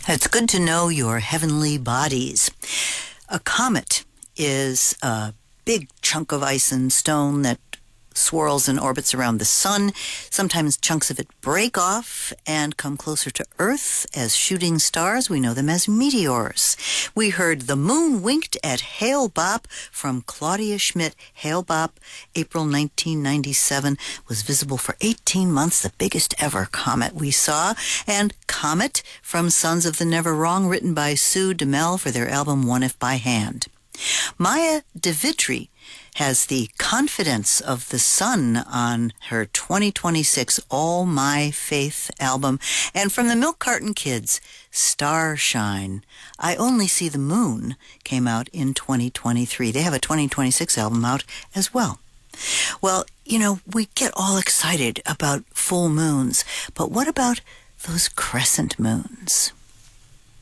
It's good to know your heavenly bodies. A comet is a big chunk of ice and stone that swirls and orbits around the sun. Sometimes chunks of it break off and come closer to Earth as shooting stars. We know them as meteors. We heard The Moon Winked at Hale-Bopp from Claudia Schmidt. Hale-Bopp, April 1997, was visible for 18 months, the biggest ever comet we saw. And Comet from Sons of the Never Wrong, written by Sue DeMel for their album One If by Hand. Maya DeVitri has the Confidence of the Sun on her 2026 All My Faith album. And from the Milk Carton Kids, Starshine, I Only See the Moon, came out in 2023. They have a 2026 album out as well. Well, you know, we get all excited about full moons, but what about those crescent moons?